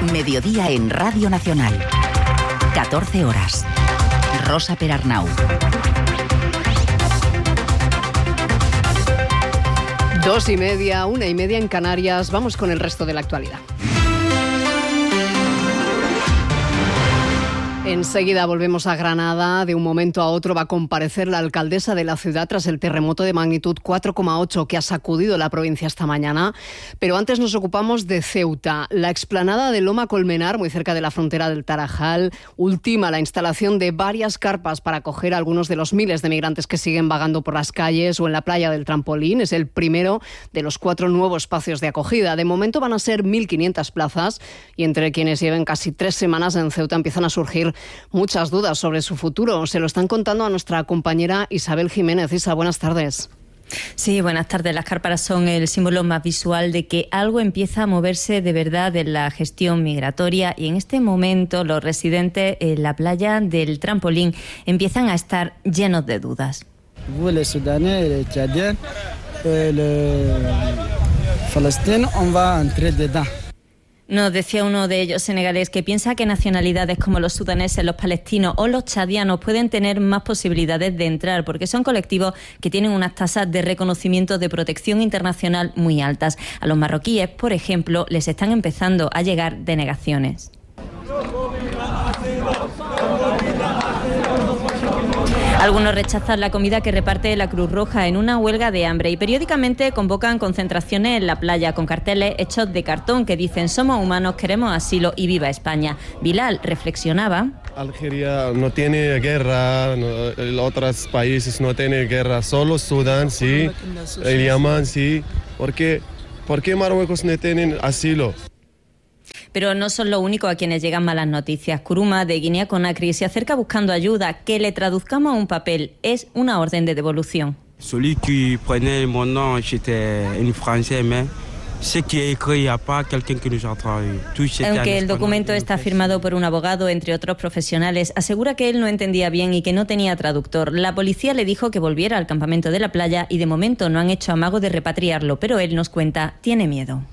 Mediodía en Radio Nacional. 14 horas. Rosa Perarnau. 2:30, 1:30 en Canarias. Vamos con el resto de la actualidad. Enseguida volvemos a Granada. De un momento a otro va a comparecer la alcaldesa de la ciudad tras el terremoto de magnitud 4,8 que ha sacudido la provincia esta mañana. Pero antes nos ocupamos de Ceuta. La explanada de Loma Colmenar, muy cerca de la frontera del Tarajal, ultima la instalación de varias carpas para acoger a algunos de los miles de migrantes que siguen vagando por las calles o en la playa del Trampolín. Es el primero de los 4 nuevos espacios de acogida. De momento van a ser 1.500 plazas y entre quienes lleven casi 3 semanas en Ceuta empiezan a surgir muchas dudas sobre su futuro. Se lo están contando a nuestra compañera Isabel Jiménez. Isa, buenas tardes. Sí, buenas tardes. Las carpas son el símbolo más visual de que algo empieza a moverse de verdad en la gestión migratoria y en este momento los residentes en la playa del Trampolín empiezan a estar llenos de dudas. Les Soudanais, les Tchadiens, les Palestiniens, on va entrer dedans. Nos decía uno de ellos, senegalés, que piensa que nacionalidades como los sudaneses, los palestinos o los chadianos pueden tener más posibilidades de entrar porque son colectivos que tienen unas tasas de reconocimiento de protección internacional muy altas. A los marroquíes, por ejemplo, les están empezando a llegar denegaciones. Algunos rechazan la comida que reparte la Cruz Roja en una huelga de hambre y periódicamente convocan concentraciones en la playa con carteles hechos de cartón que dicen «Somos humanos, queremos asilo y viva España». Bilal reflexionaba. Algeria no tiene guerra, otros países no tienen guerra, solo Sudán sí, el Yemen sí. ¿Por qué Marruecos no tienen asilo? Pero no son los únicos a quienes llegan malas noticias. Kuruma, de Guinea-Conakry, se acerca buscando ayuda. Que le traduzcamos a un papel es una orden de devolución. Celui qui prenait mon nom, j'étais en français, mais ce qui est écrit, il n'y a pas quelqu'un qui nous a traduit. Aunque el documento está firmado por un abogado, entre otros profesionales, asegura que él no entendía bien y que no tenía traductor. La policía le dijo que volviera al campamento de la playa y de momento no han hecho amago de repatriarlo, pero él nos cuenta, tiene miedo.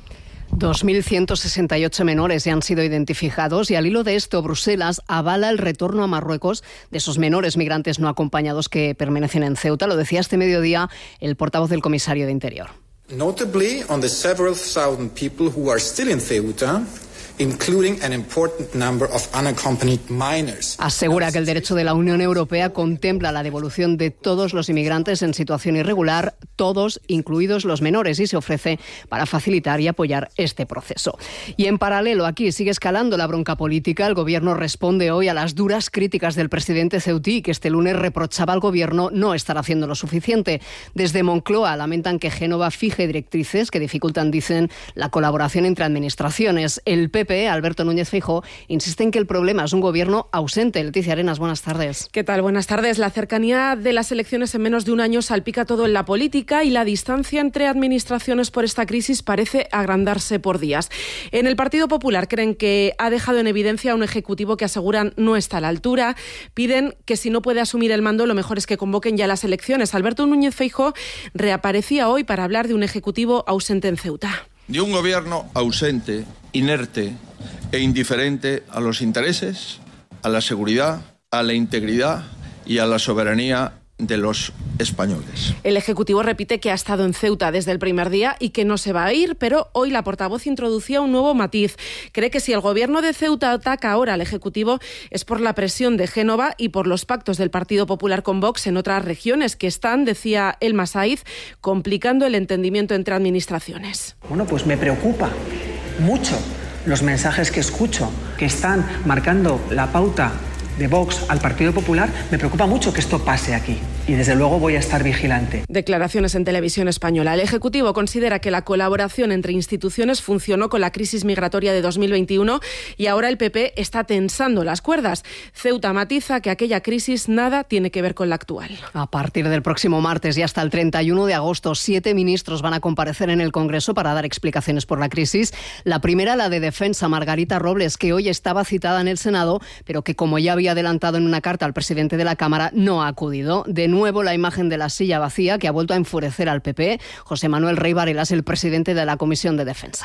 2.168 menores ya han sido identificados y al hilo de esto Bruselas avala el retorno a Marruecos de esos menores migrantes no acompañados que permanecen en Ceuta. Lo decía este mediodía el portavoz del comisario de Interior. Notably on the several thousand people who are still in Ceuta, including an important number of unaccompanied minors. Asegura que el derecho de la Unión Europea contempla la devolución de todos los inmigrantes en situación irregular, todos, incluidos los menores, y se ofrece para facilitar y apoyar este proceso. Y en paralelo, aquí sigue escalando la bronca política. El Gobierno responde hoy a las duras críticas del presidente ceutí, que este lunes reprochaba al Gobierno no estar haciendo lo suficiente. Desde Moncloa lamentan que Génova fije directrices que dificultan, dicen, la colaboración entre administraciones. El PP, Alberto Núñez Feijóo, insiste en que el problema es un gobierno ausente. Leticia Arenas, buenas tardes. ¿Qué tal? Buenas tardes. La cercanía de las elecciones en menos de un año salpica todo en la política y la distancia entre administraciones por esta crisis parece agrandarse por días. En el Partido Popular creen que ha dejado en evidencia un ejecutivo que aseguran no está a la altura. Piden que si no puede asumir el mando, lo mejor es que convoquen ya las elecciones. Alberto Núñez Feijóo reaparecía hoy para hablar de un ejecutivo ausente en Ceuta. De un gobierno ausente, inerte e indiferente a los intereses, a la seguridad, a la integridad y a la soberanía de los españoles. El Ejecutivo repite que ha estado en Ceuta desde el primer día y que no se va a ir, pero hoy la portavoz introducía un nuevo matiz. Cree que si el Gobierno de Ceuta ataca ahora al Ejecutivo es por la presión de Génova y por los pactos del Partido Popular con Vox en otras regiones que están, decía Elma Saiz, complicando el entendimiento entre administraciones. Bueno, pues me preocupa mucho los mensajes que escucho que están marcando la pauta de Vox al Partido Popular. Me preocupa mucho que esto pase aquí y desde luego voy a estar vigilante. Declaraciones en Televisión Española. El Ejecutivo considera que la colaboración entre instituciones funcionó con la crisis migratoria de 2021 y ahora el PP está tensando las cuerdas. Ceuta matiza que aquella crisis nada tiene que ver con la actual. A partir del próximo martes y hasta el 31 de agosto, 7 ministros van a comparecer en el Congreso para dar explicaciones por la crisis. La primera, la de Defensa, Margarita Robles, que hoy estaba citada en el Senado, pero que como ya había adelantado en una carta al presidente de la Cámara, no ha acudido. De nuevo la imagen de la silla vacía que ha vuelto a enfurecer al PP. José Manuel Rey Varela es el presidente de la Comisión de Defensa.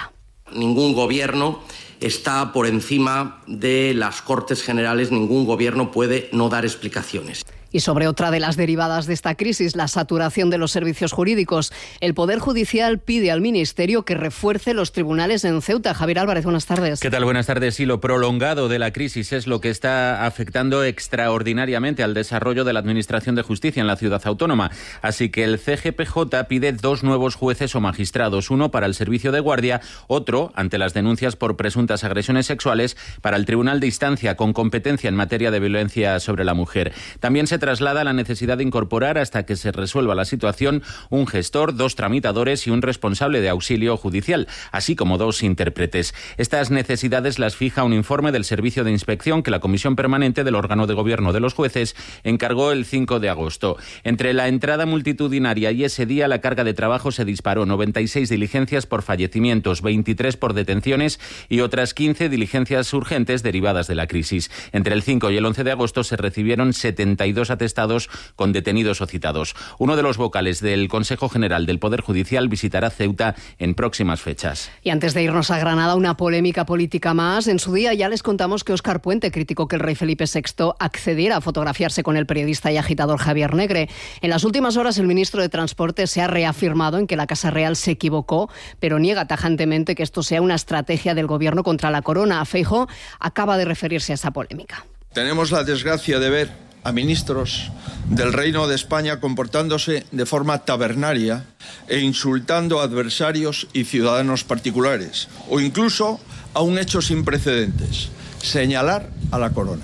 Ningún gobierno está por encima de las Cortes Generales, ningún gobierno puede no dar explicaciones. Y sobre otra de las derivadas de esta crisis, la saturación de los servicios jurídicos. El Poder Judicial pide al Ministerio que refuerce los tribunales en Ceuta. Javier Álvarez, buenas tardes. ¿Qué tal? Buenas tardes. Sí, lo prolongado de la crisis es lo que está afectando extraordinariamente al desarrollo de la Administración de Justicia en la ciudad autónoma. Así que el CGPJ pide 2 nuevos jueces o magistrados, uno para el servicio de guardia, otro, ante las denuncias por presuntas agresiones sexuales, para el Tribunal de Instancia, con competencia en materia de violencia sobre la mujer. También se traslada la necesidad de incorporar, hasta que se resuelva la situación, un gestor, 2 tramitadores y un responsable de auxilio judicial, así como 2 intérpretes. Estas necesidades las fija un informe del Servicio de Inspección que la Comisión Permanente del órgano de gobierno de los jueces encargó el 5 de agosto. Entre la entrada multitudinaria y ese día, la carga de trabajo se disparó: 96 diligencias por fallecimientos, 23 por detenciones y otras 15 diligencias urgentes derivadas de la crisis. Entre el 5 y el 11 de agosto se recibieron 72 atestados con detenidos o citados. Uno de los vocales del Consejo General del Poder Judicial visitará Ceuta en próximas fechas. Y antes de irnos a Granada, una polémica política más. En su día ya les contamos que Óscar Puente criticó que el rey Felipe VI accediera a fotografiarse con el periodista y agitador Javier Negre. En las últimas horas, el ministro de Transporte se ha reafirmado en que la Casa Real se equivocó, pero niega tajantemente que esto sea una estrategia del gobierno contra la corona. Feijóo acaba de referirse a esa polémica. Tenemos la desgracia de ver a ministros del Reino de España comportándose de forma tabernaria e insultando a adversarios y ciudadanos particulares, o incluso a un hecho sin precedentes: señalar a la corona.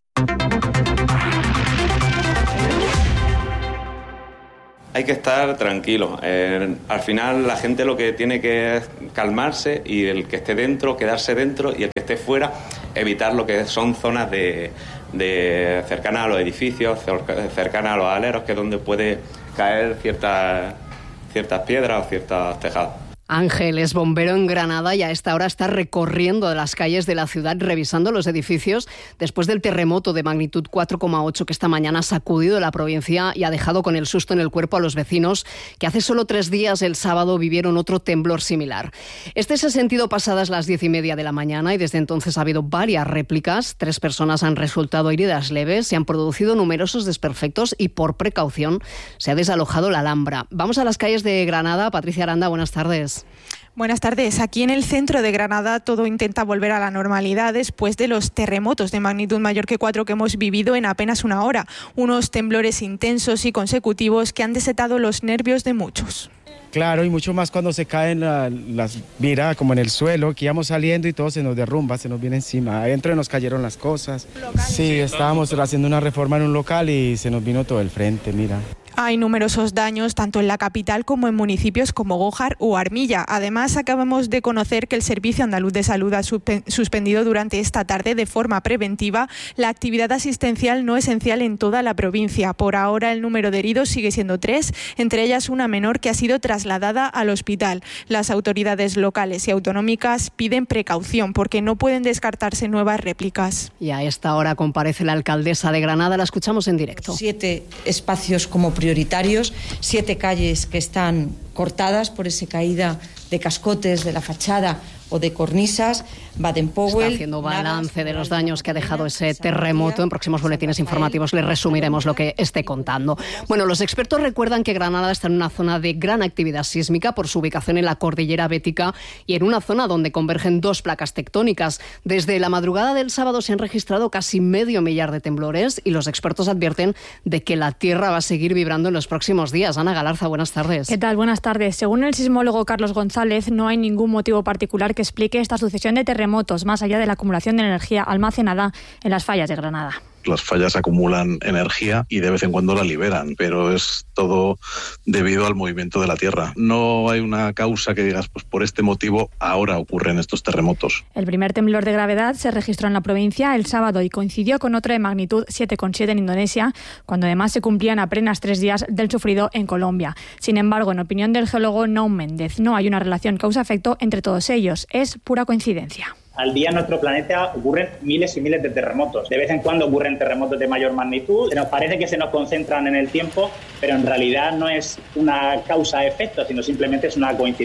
Hay que estar tranquilo. Al final la gente lo que tiene que es calmarse, y el que esté dentro, quedarse dentro, y el que esté fuera, evitar lo que son zonas de cercanas a los edificios, cercanas a los aleros, que es donde puede caer ciertas piedras o ciertos tejados. Ángel es bombero en Granada y a esta hora está recorriendo las calles de la ciudad, revisando los edificios después del terremoto de magnitud 4,8 que esta mañana ha sacudido la provincia y ha dejado con el susto en el cuerpo a los vecinos que hace solo 3 días, el sábado, vivieron otro temblor similar. Este se ha sentido pasadas las 10:30 de la mañana y desde entonces ha habido varias réplicas. 3 personas han resultado heridas leves, se han producido numerosos desperfectos y por precaución se ha desalojado la Alhambra. Vamos a las calles de Granada. Patricia Aranda, buenas tardes. Buenas tardes. Aquí en el centro de Granada todo intenta volver a la normalidad después de los terremotos de magnitud mayor que 4 que hemos vivido en apenas una hora. Unos temblores intensos y consecutivos que han desatado los nervios de muchos. Claro, y mucho más cuando se caen las mira, como en el suelo, que íbamos saliendo y todo se nos derrumba, se nos viene encima. Adentro nos cayeron las cosas. Sí, estábamos haciendo una reforma en un local y se nos vino todo el frente, mira. Hay numerosos daños tanto en la capital como en municipios como Gójar o Armilla. Además, acabamos de conocer que el Servicio Andaluz de Salud ha suspendido durante esta tarde de forma preventiva la actividad asistencial no esencial en toda la provincia. Por ahora el número de heridos sigue siendo 3, entre ellas una menor que ha sido trasladada al hospital. Las autoridades locales y autonómicas piden precaución porque no pueden descartarse nuevas réplicas. Y a esta hora comparece la alcaldesa de Granada, la escuchamos en directo. 7 espacios como prioritarios, 7 calles que están cortadas por esa caída de cascotes de la fachada o de cornisas. Baden-Powell está haciendo balance de los daños que ha dejado ese terremoto. En próximos boletines informativos les resumiremos lo que esté contando. Bueno, los expertos recuerdan que Granada está en una zona de gran actividad sísmica por su ubicación en la cordillera bética y en una zona donde convergen 2 placas tectónicas. Desde la madrugada del sábado se han registrado casi 500.000 de temblores y los expertos advierten de que la tierra va a seguir vibrando en los próximos días. Ana Galarza, buenas tardes. ¿Qué tal? Buenas tardes. Según el sismólogo Carlos González, no hay ningún motivo particular que explique esta sucesión de terremotos más allá de la acumulación de energía almacenada en las fallas de Granada. Las fallas acumulan energía y de vez en cuando la liberan, pero es todo debido al movimiento de la Tierra. No hay una causa que digas, pues por este motivo ahora ocurren estos terremotos. El primer temblor de gravedad se registró en la provincia el sábado y coincidió con otro de magnitud 7,7 en Indonesia, cuando además se cumplían apenas 3 días del sufrido en Colombia. Sin embargo, en opinión del geólogo Naum Méndez, no hay una relación causa-efecto entre todos ellos, es pura coincidencia. Al día en nuestro planeta ocurren miles y miles de terremotos. De vez en cuando ocurren terremotos de mayor magnitud. Nos parece que se nos concentran en el tiempo, pero en realidad no es una causa-efecto, sino simplemente es una coincidencia.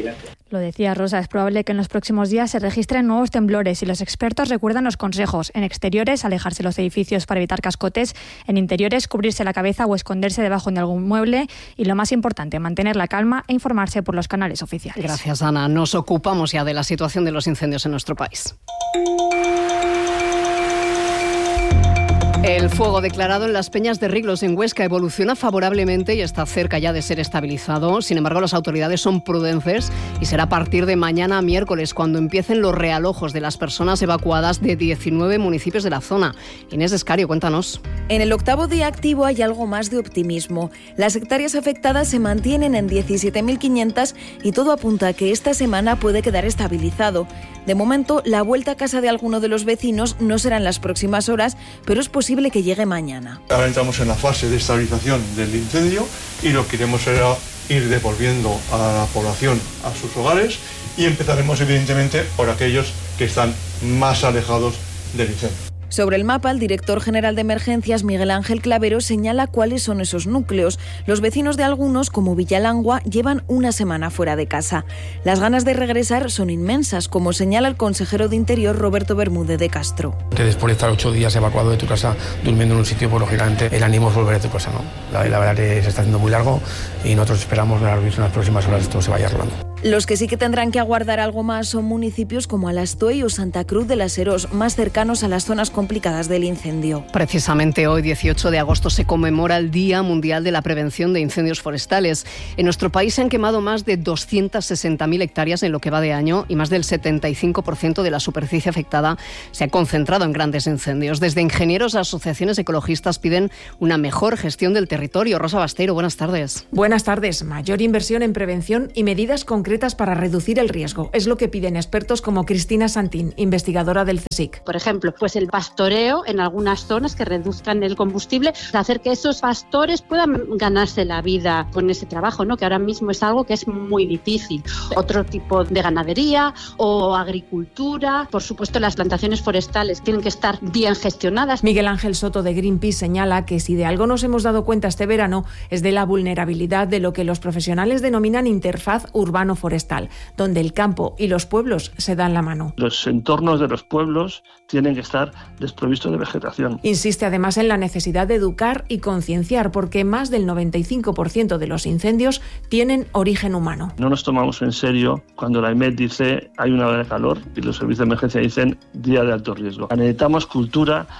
Lo decía Rosa, es probable que en los próximos días se registren nuevos temblores y los expertos recuerdan los consejos. En exteriores, alejarse de los edificios para evitar cascotes. En interiores, cubrirse la cabeza o esconderse debajo de algún mueble. Y lo más importante, mantener la calma e informarse por los canales oficiales. Gracias, Ana. Nos ocupamos ya de la situación de los incendios en nuestro país. El fuego declarado en las Peñas de Riglos en Huesca evoluciona favorablemente y está cerca ya de ser estabilizado. Sin embargo, las autoridades son prudentes y será a partir de mañana miércoles cuando empiecen los realojos de las personas evacuadas de 19 municipios de la zona. Inés Escario, cuéntanos. En el 8º día activo hay algo más de optimismo. Las hectáreas afectadas se mantienen en 17.500 y todo apunta a que esta semana puede quedar estabilizado. De momento, la vuelta a casa de alguno de los vecinos no será en las próximas horas, pero es posible que llegue mañana. Ahora entramos en la fase de estabilización del incendio y lo que iremos será ir devolviendo a la población a sus hogares y empezaremos evidentemente por aquellos que están más alejados del incendio. Sobre el mapa, el director general de Emergencias, Miguel Ángel Clavero, señala cuáles son esos núcleos. Los vecinos de algunos, como Villalangua, llevan una semana fuera de casa. Las ganas de regresar son inmensas, como señala el consejero de Interior, Roberto Bermúdez de Castro. Que después de estar 8 días evacuado de tu casa, durmiendo en un sitio, pues lógicamente el ánimo es volver a tu casa, ¿no? La verdad que se está haciendo muy largo y nosotros esperamos que en las próximas horas esto se vaya arreglando. Los que sí que tendrán que aguardar algo más son municipios como Alastoy o Santa Cruz de las Herós, más cercanos a las zonas complicadas del incendio. Precisamente hoy, 18 de agosto, se conmemora el Día Mundial de la Prevención de Incendios Forestales. En nuestro país se han quemado más de 260.000 hectáreas en lo que va de año y más del 75% de la superficie afectada se ha concentrado en grandes incendios. Desde ingenieros a asociaciones ecologistas piden una mejor gestión del territorio. Rosa Bastero, buenas tardes. Buenas tardes. Mayor inversión en prevención y medidas concretas para reducir el riesgo. Es lo que piden expertos como Cristina Santín, investigadora del CSIC. Por ejemplo, pues el pastoreo en algunas zonas que reduzcan el combustible, hacer que esos pastores puedan ganarse la vida con ese trabajo, ¿no? Que ahora mismo es algo que es muy difícil. Otro tipo de ganadería o agricultura. Por supuesto, las plantaciones forestales tienen que estar bien gestionadas. Miguel Ángel Soto de Greenpeace señala que si de algo nos hemos dado cuenta este verano es de la vulnerabilidad de lo que los profesionales denominan interfaz urbano-forestal, donde el campo y los pueblos se dan la mano. Los entornos de los pueblos tienen que estar desprovistos de vegetación. Insiste además en la necesidad de educar y concienciar, porque más del 95% de los incendios tienen origen humano. No nos tomamos en serio cuando la IMED dice hay una ola de calor y los servicios de emergencia dicen día de alto riesgo. Necesitamos cultura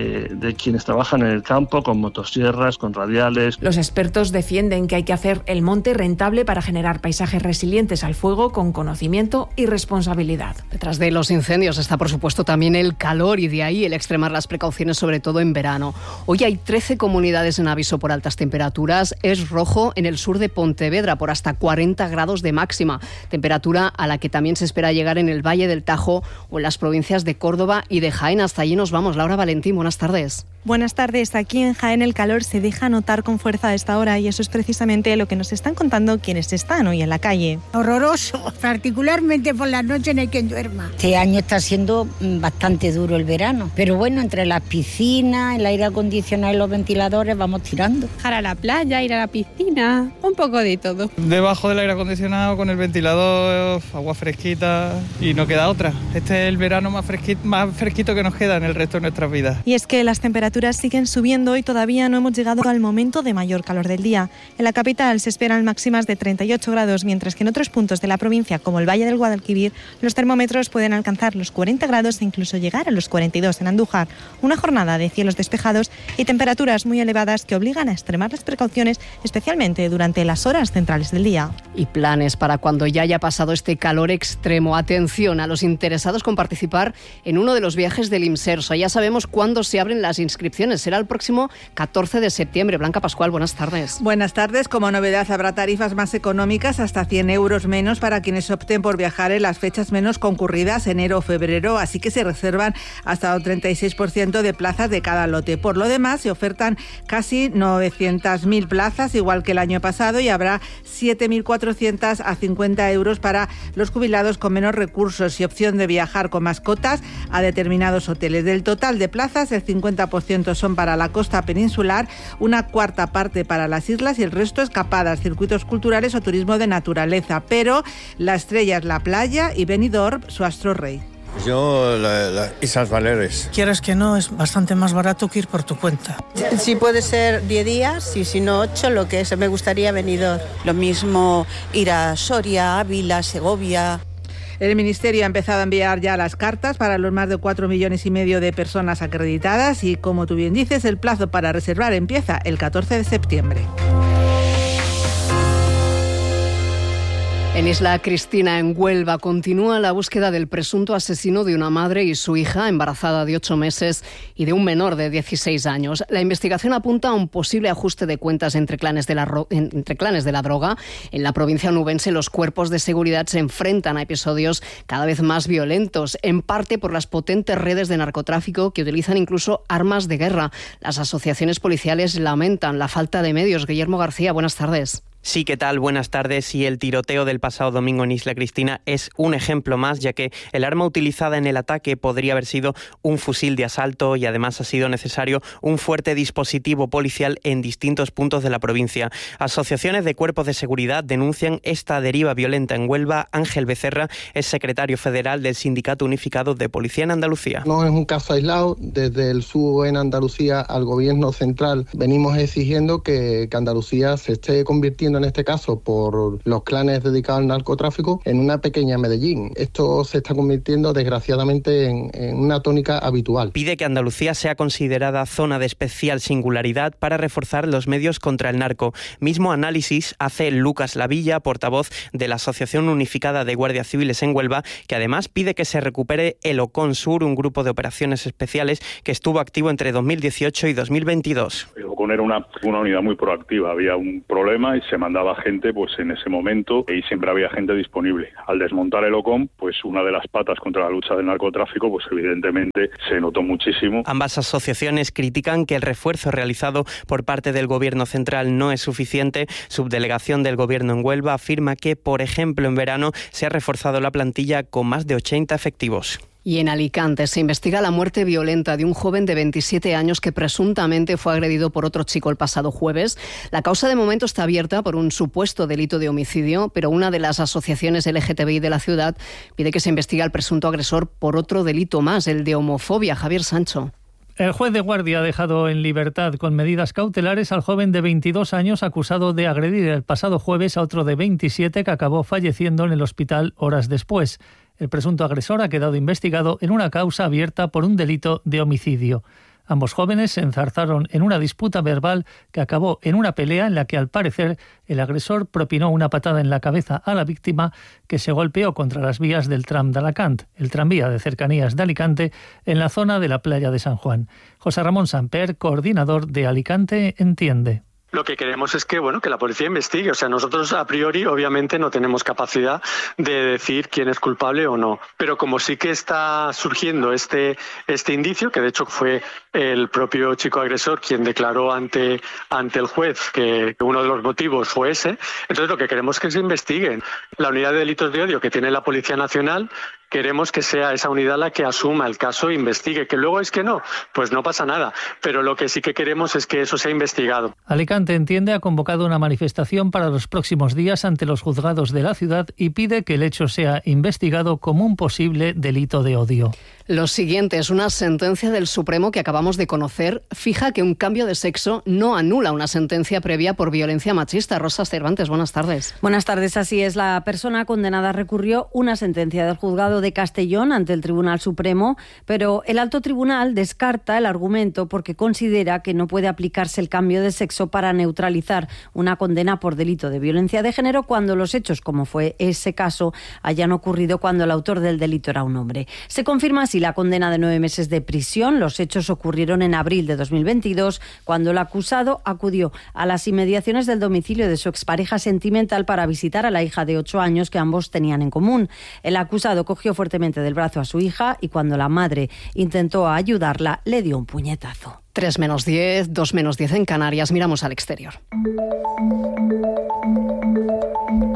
de quienes trabajan en el campo con motosierras, con radiales. Los expertos defienden que hay que hacer el monte rentable para generar paisajes resilientes al fuego con conocimiento y responsabilidad. Detrás de los incendios está, por supuesto, también el calor y de ahí el extremar las precauciones, sobre todo en verano. Hoy hay 13 comunidades en aviso por altas temperaturas. Es rojo en el sur de Pontevedra por hasta 40 grados de máxima, temperatura a la que también se espera llegar en el Valle del Tajo o en las provincias de Córdoba y de Jaén. Hasta allí nos vamos. Laura Valentín, buenas tardes. Buenas tardes. Aquí en Jaén el calor se deja notar con fuerza a esta hora y eso es precisamente lo que nos están contando quienes están hoy en la calle. Horroroso, particularmente por la noche no hay quien duerma. Este año está siendo bastante duro el verano, pero bueno, entre las piscinas, el aire acondicionado y los ventiladores vamos tirando. Ir a la playa, ir a la piscina, un poco de todo. Debajo del aire acondicionado, con el ventilador, agua fresquita y no queda otra. Este es el verano más fresquito que nos queda en el resto de nuestras vidas. Y es que las temperaturas siguen subiendo y todavía no hemos llegado al momento de mayor calor del día. En la capital se esperan máximas de 38 grados, mientras que en otros puntos de la provincia, como el Valle del Guadalquivir, los termómetros pueden alcanzar los 40 grados e incluso llegar a los 42 en Andújar. Una jornada de cielos despejados y temperaturas muy elevadas que obligan a extremar las precauciones, especialmente durante las horas centrales del día. Y planes para cuando ya haya pasado este calor extremo. Atención a los interesados con participar en uno de los viajes del Imserso. Ya sabemos cuándo se abren las inscripciones. Será el próximo 14 de septiembre. Blanca Pascual, buenas tardes. Buenas tardes. Como novedad habrá tarifas más económicas, hasta 100 euros menos para quienes opten por viajar en las fechas menos concurridas, enero o febrero, así que se reservan hasta un 36% de plazas de cada lote. Por lo demás, se ofertan casi 900.000 plazas, igual que el año pasado, y habrá 7.400 a 50 euros para los jubilados con menos recursos y opción de viajar con mascotas a determinados hoteles. Del total de plazas, el 50% son para la costa peninsular, una cuarta parte para las islas y el resto escapadas, circuitos culturales o turismo de naturaleza. pero la estrella es la playa y Benidorm su astro rey. Yo, las Islas Baleares. Quieras que no, es bastante más barato que ir por tu cuenta. Si puede ser 10 días y si no 8, lo que es, me gustaría Benidorm. Lo mismo ir a Soria, Ávila, Segovia. El Ministerio ha empezado a enviar ya las cartas para los más de 4,5 millones de personas acreditadas y, como tú bien dices, el plazo para reservar empieza el 14 de septiembre. En Isla Cristina, en Huelva, continúa la búsqueda del presunto asesino de una madre y su hija, embarazada de 8 meses, y de un menor de 16 años. La investigación apunta a un posible ajuste de cuentas entre clanes de la droga. En la provincia onubense, los cuerpos de seguridad se enfrentan a episodios cada vez más violentos, en parte por las potentes redes de narcotráfico que utilizan incluso armas de guerra. Las asociaciones policiales lamentan la falta de medios. Guillermo García, buenas tardes. Sí, ¿qué tal? Buenas tardes. Y el tiroteo del pasado domingo en Isla Cristina es un ejemplo más, ya que el arma utilizada en el ataque podría haber sido un fusil de asalto y además ha sido necesario un fuerte dispositivo policial en distintos puntos de la provincia. Asociaciones de cuerpos de seguridad denuncian esta deriva violenta en Huelva. Ángel Becerra es secretario federal del Sindicato Unificado de Policía en Andalucía. No es un caso aislado. Desde el SUO en Andalucía al Gobierno central venimos exigiendo que Andalucía se esté convirtiendo, en este caso por los clanes dedicados al narcotráfico, en una pequeña Medellín. Esto se está convirtiendo desgraciadamente en una tónica habitual. Pide que Andalucía sea considerada zona de especial singularidad para reforzar los medios contra el narco. Mismo análisis hace Lucas Lavilla, portavoz de la Asociación Unificada de Guardias Civiles en Huelva, que además pide que se recupere el Ocon Sur, un grupo de operaciones especiales que estuvo activo entre 2018 y 2022. El Ocon era una unidad muy proactiva. Había un problema y se mandaba gente pues en ese momento y siempre había gente disponible. Al desmontar el Ocon, pues una de las patas contra la lucha del narcotráfico, pues evidentemente se notó muchísimo. Ambas asociaciones critican que el refuerzo realizado por parte del Gobierno central no es suficiente. Subdelegación del Gobierno en Huelva afirma que, por ejemplo, en verano se ha reforzado la plantilla con más de 80 efectivos. Y en Alicante se investiga la muerte violenta de un joven de 27 años que presuntamente fue agredido por otro chico el pasado jueves. La causa de momento está abierta por un supuesto delito de homicidio, pero una de las asociaciones LGTBI de la ciudad pide que se investigue al presunto agresor por otro delito más, el de homofobia. Javier Sancho. El juez de guardia ha dejado en libertad con medidas cautelares al joven de 22 años acusado de agredir el pasado jueves a otro de 27 que acabó falleciendo en el hospital horas después. El presunto agresor ha quedado investigado en una causa abierta por un delito de homicidio. Ambos jóvenes se enzarzaron en una disputa verbal que acabó en una pelea en la que, al parecer, el agresor propinó una patada en la cabeza a la víctima, que se golpeó contra las vías del tram de Alacant, el tranvía de cercanías de Alicante, en la zona de la playa de San Juan. José Ramón Samper, coordinador de Alicante Entiende. Lo que queremos es que la policía investigue. O sea, nosotros a priori obviamente no tenemos capacidad de decir quién es culpable o no. Pero como sí que está surgiendo este indicio, que de hecho fue el propio chico agresor quien declaró ante el juez que uno de los motivos fue ese, entonces lo que queremos es que se investiguen. La unidad de delitos de odio que tiene la Policía Nacional, queremos que sea esa unidad la que asuma el caso e investigue. Que luego es que no, pues no pasa nada. Pero lo que sí que queremos es que eso sea investigado. Alicante Entiende ha convocado una manifestación para los próximos días ante los juzgados de la ciudad y pide que el hecho sea investigado como un posible delito de odio. Lo siguiente es una sentencia del Supremo que acabamos de conocer. Fija que un cambio de sexo no anula una sentencia previa por violencia machista. Rosa Cervantes, buenas tardes. Buenas tardes, así es. La persona condenada recurrió una sentencia del juzgado de Castellón ante el Tribunal Supremo, pero el alto tribunal descarta el argumento porque considera que no puede aplicarse el cambio de sexo para neutralizar una condena por delito de violencia de género cuando los hechos, como fue ese caso, hayan ocurrido cuando el autor del delito era un hombre. Se confirma así la condena de 9 meses de prisión. Los hechos ocurrieron en abril de 2022, cuando el acusado acudió a las inmediaciones del domicilio de su expareja sentimental para visitar a la hija de 8 años que ambos tenían en común. El acusado cogió fuertemente del brazo a su hija y cuando la madre intentó ayudarla, le dio un puñetazo. 3 menos 10, 2 menos 10 en Canarias. Miramos al exterior.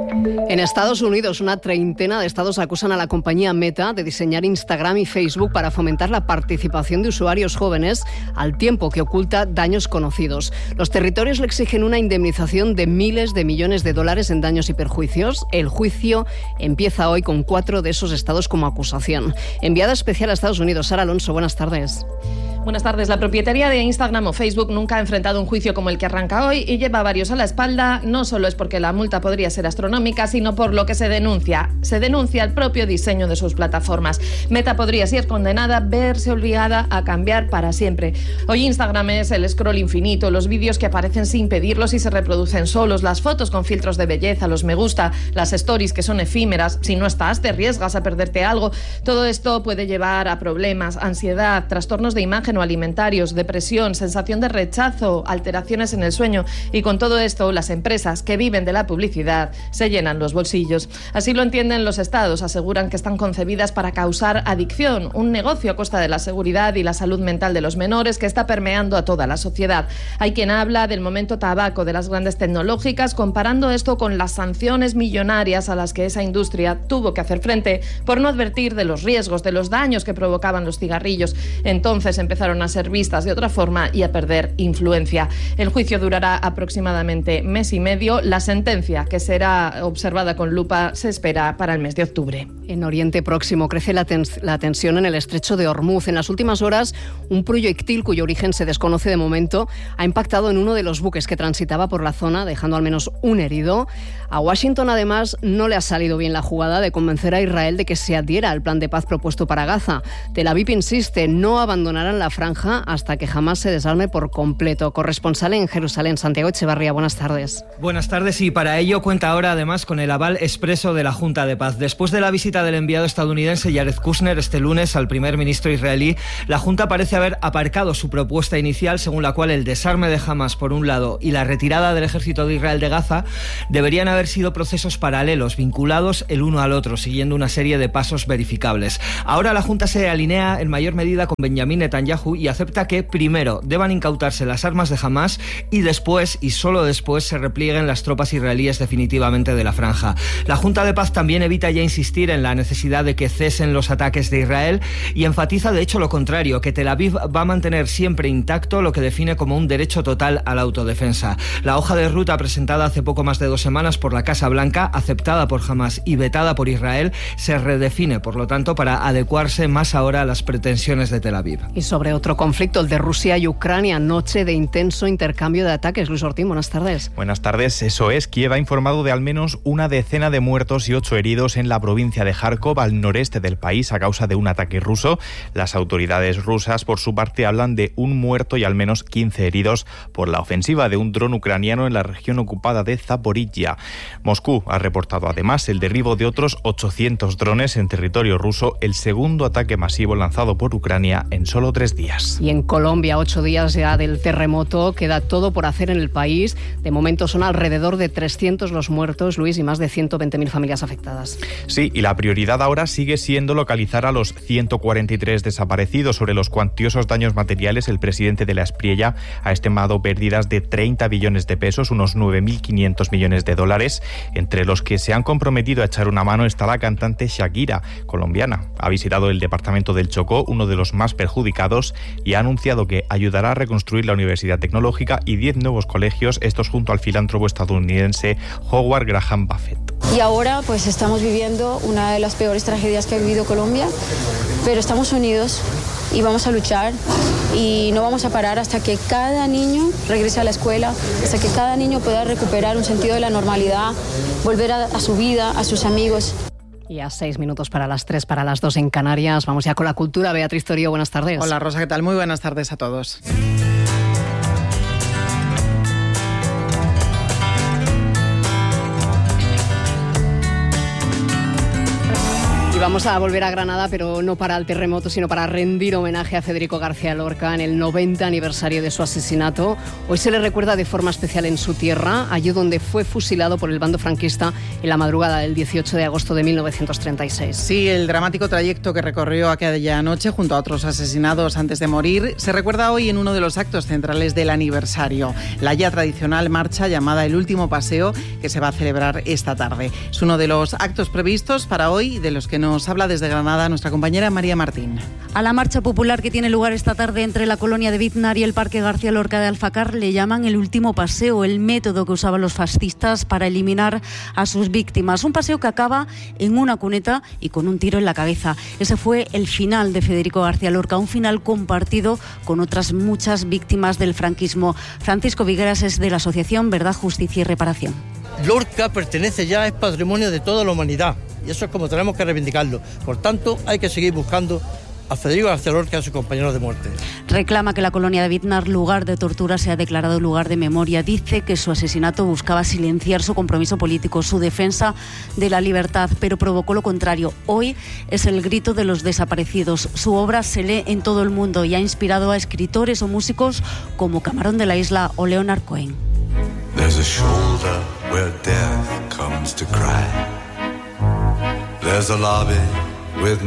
En Estados Unidos, una treintena de estados acusan a la compañía Meta de diseñar Instagram y Facebook para fomentar la participación de usuarios jóvenes al tiempo que oculta daños conocidos. Los territorios le exigen una indemnización de miles de millones de dólares en daños y perjuicios. El juicio empieza hoy con 4 de esos estados como acusación. Enviada especial a Estados Unidos, Sara Alonso, buenas tardes. Buenas tardes. La propietaria de Instagram o Facebook nunca ha enfrentado un juicio como el que arranca hoy y lleva varios a la espalda. No solo es porque la multa podría ser astronómica, sino por lo que se denuncia. Se denuncia el propio diseño de sus plataformas. Meta podría ser condenada, verse obligada a cambiar para siempre. Hoy Instagram es el scroll infinito, los vídeos que aparecen sin pedirlos y se reproducen solos, las fotos con filtros de belleza, los me gusta, las stories que son efímeras. Si no estás, te arriesgas a perderte algo. Todo esto puede llevar a problemas, ansiedad, trastornos de imagen o alimentarios, depresión, sensación de rechazo, alteraciones en el sueño. Y con todo esto, las empresas que viven de la publicidad se llenan los bolsillos. Así lo entienden los estados. Aseguran que están concebidas para causar adicción, un negocio a costa de la seguridad y la salud mental de los menores que está permeando a toda la sociedad. Hay quien habla del momento tabaco de las grandes tecnológicas, comparando esto con las sanciones millonarias a las que esa industria tuvo que hacer frente por no advertir de los riesgos, de los daños que provocaban los cigarrillos. Entonces empezaron a ser vistas de otra forma y a perder influencia. El juicio durará aproximadamente mes y medio. La sentencia, que será observada con lupa, se espera para el mes de octubre. En Oriente Próximo crece la tensión en el estrecho de Hormuz. En las últimas horas, un proyectil cuyo origen se desconoce de momento ha impactado en uno de los buques que transitaba por la zona, dejando al menos un herido. A Washington, además, no le ha salido bien la jugada de convencer a Israel de que se adhiera al plan de paz propuesto para Gaza. Tel Aviv insiste, no abandonarán la franja hasta que Hamás se desarme por completo. Corresponsal en Jerusalén, Santiago Echevarría, buenas tardes. Buenas tardes, y para ello cuenta ahora además con el aval expreso de la Junta de Paz. Después de la visita del enviado estadounidense Jared Kushner este lunes al primer ministro israelí, la Junta parece haber aparcado su propuesta inicial, según la cual el desarme de Hamás por un lado y la retirada del ejército de Israel de Gaza deberían haber sido procesos paralelos, vinculados el uno al otro, siguiendo una serie de pasos verificables. Ahora la Junta se alinea en mayor medida con Benjamín Netanyahu y acepta que primero deban incautarse las armas de Hamás y después, y solo después, se replieguen las tropas israelíes definitivamente de la franja. La Junta de Paz también evita ya insistir en la necesidad de que cesen los ataques de Israel y enfatiza de hecho lo contrario, que Tel Aviv va a mantener siempre intacto lo que define como un derecho total a la autodefensa. La hoja de ruta presentada hace poco más de 2 semanas por la Casa Blanca, aceptada por Hamás y vetada por Israel, se redefine, por lo tanto, para adecuarse más ahora a las pretensiones de Tel Aviv. Y sobre otro conflicto, el de Rusia y Ucrania, noche de intenso intercambio de ataques. Luis Ortín, buenas tardes. Buenas tardes, eso es. Kiev ha informado de al menos una decena de muertos y 8 heridos en la provincia de Kharkov, al noreste del país, a causa de un ataque ruso. Las autoridades rusas, por su parte, hablan de un muerto y al menos 15 heridos por la ofensiva de un dron ucraniano en la región ocupada de Zaporizhia. Moscú ha reportado además el derribo de otros 800 drones en territorio ruso, el segundo ataque masivo lanzado por Ucrania en solo 3 días. Y en Colombia, 8 días ya del terremoto, queda todo por hacer en el país. De momento son alrededor de 300 los muertos, Luis, y más de 120.000 familias afectadas. Sí, y la prioridad ahora sigue siendo localizar a los 143 desaparecidos. Sobre los cuantiosos daños materiales, el presidente de la Espriella ha estimado pérdidas de 30 billones de pesos, unos 9.500 millones de dólares. Entre los que se han comprometido a echar una mano está la cantante Shakira, colombiana. Ha visitado el departamento del Chocó, uno de los más perjudicados, y ha anunciado que ayudará a reconstruir la Universidad Tecnológica y 10 nuevos colegios, estos junto al filántropo estadounidense Howard Graham Buffett. Y ahora pues estamos viviendo una de las peores tragedias que ha vivido Colombia, pero estamos unidos y vamos a luchar y no vamos a parar hasta que cada niño regrese a la escuela, hasta que cada niño pueda recuperar un sentido de la normalidad, volver a su vida, a sus amigos. Y a 6 minutos para las 3, para las 2 en Canarias. Vamos ya con la cultura. Beatriz Torío, buenas tardes. Hola Rosa, ¿qué tal? Muy buenas tardes a todos. Y Vamos a volver a Granada, pero no para el terremoto, sino para rendir homenaje a Federico García Lorca en el 90 aniversario de su asesinato. Hoy se le recuerda de forma especial en su tierra, allí donde fue fusilado por el bando franquista en la madrugada del 18 de agosto de 1936. Sí, el dramático trayecto que recorrió aquella noche junto a otros asesinados antes de morir se recuerda hoy en uno de los actos centrales del aniversario, la ya tradicional marcha llamada El Último Paseo, que se va a celebrar esta tarde. Es uno de los actos previstos para hoy, de los que nos habla desde Granada nuestra compañera María Martín. A la marcha popular que tiene lugar esta tarde entre la colonia de Biznar y el Parque García Lorca de Alfacar le llaman el último paseo, el método que usaban los fascistas para eliminar a sus víctimas. Un paseo que acaba en una cuneta y con un tiro en la cabeza. Ese fue el final de Federico García Lorca, un final compartido con otras muchas víctimas del franquismo. Francisco Vigueras es de la asociación Verdad, Justicia y Reparación. Lorca pertenece ya, es patrimonio de toda la humanidad. Y eso es como tenemos que reivindicarlo. Por tanto, hay que seguir buscando a Federico García Lorca y a sus compañeros de muerte. Reclama que la colonia de Biznar, lugar de tortura, sea declarado lugar de memoria. Dice que su asesinato buscaba silenciar su compromiso político, su defensa de la libertad, pero provocó lo contrario. Hoy es el grito de los desaparecidos. Su obra se lee en todo el mundo y ha inspirado a escritores o músicos como Camarón de la Isla o Leonard Cohen. There's a shoulder where death comes to cry. There's a lobby with